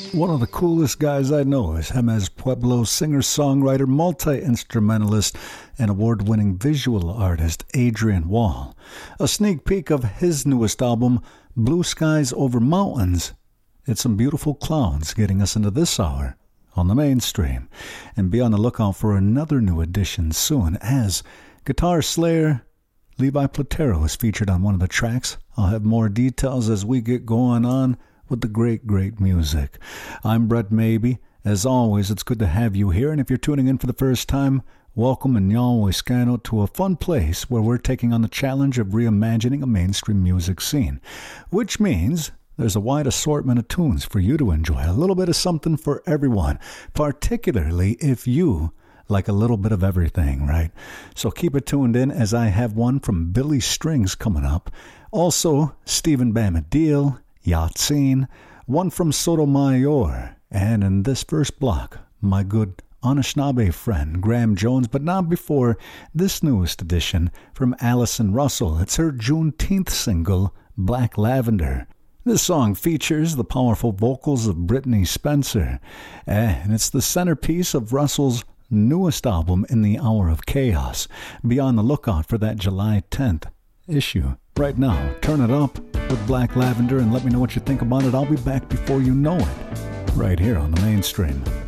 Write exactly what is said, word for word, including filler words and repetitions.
One of the coolest guys I know is Jemez Pueblo, singer-songwriter, multi-instrumentalist, and award-winning visual artist Adrian Wall. A sneak peek of his newest album, Blue Skies Over Mountains. It's some beautiful clouds getting us into this hour on the mainstream. And be on the lookout for another new edition soon, as guitar slayer Levi Platero is featured on one of the tracks. I'll have more details as we get going on with the great, great music. I'm Brett Maybe. As always, it's good to have you here, and if you're tuning in for the first time, welcome and Yahweh to a fun place where we're taking on the challenge of reimagining a mainstream music scene, which means there's a wide assortment of tunes for you to enjoy, a little bit of something for everyone, particularly if you like a little bit of everything, right? So keep it tuned in, as I have one from Billy Strings coming up, also Stephen Bamadil, Yatzin, one from Sotomayor, and in this first block, my good Anishinaabe friend Graham Jones, but not before this newest edition from Allison Russell. It's her Juneteenth single, Black Lavender. This song features the powerful vocals of Brittany Spencer, and it's the centerpiece of Russell's newest album, In the Hour of Chaos. Be on the lookout for that July tenth issue. Right now, turn it up with Black Lavender and let me know what you think about it. I'll be back before you know it, right here on the mainstream.